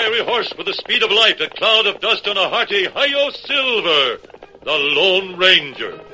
fiery horse with the speed of light, a cloud of dust, and a hearty Hi-Yo Silver, the Lone Ranger.